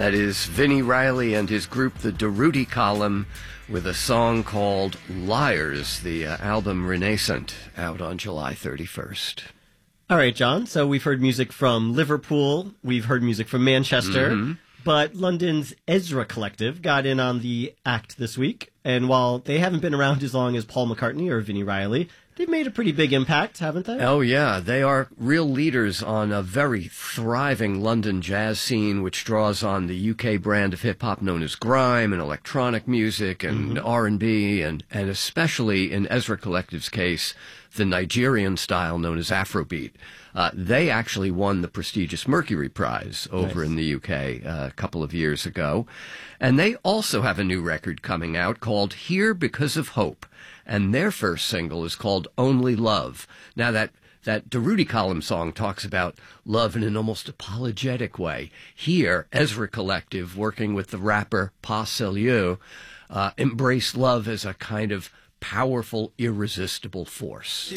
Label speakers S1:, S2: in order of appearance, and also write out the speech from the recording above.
S1: That is Vinnie Riley and his group, the Durutti Column, with a song called Liars, the album Renascent, out on July 31st.
S2: All right, John. So we've heard music from Liverpool. We've heard music from Manchester. But London's Ezra Collective got in on the act this week. And while they haven't been around as long as Paul McCartney or Vinnie Riley, they've made a pretty big impact, haven't they?
S1: Oh, yeah. They are real leaders on a very thriving London jazz scene, which draws on the UK brand of hip-hop known as grime and electronic music and R&B, and especially in Ezra Collective's case, the Nigerian style known as Afrobeat. They actually won the prestigious Mercury Prize over in the UK a couple of years ago. And they also have a new record coming out called Here Because of Hope. And their first single is called Only Love. Now, that Durutti Column song talks about love in an almost apologetic way. Here, Ezra Collective, working with the rapper Pa Salieu, embrace love as a kind of powerful, irresistible force.